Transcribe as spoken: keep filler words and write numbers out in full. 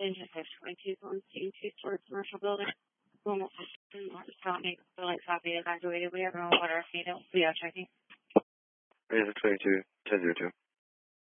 Engine five twenty-two, going to two-story commercial building. Normal system, Martin County, building copy evacuated. We have no water, feed out. We are checking. Razor twenty-two, ten zero two.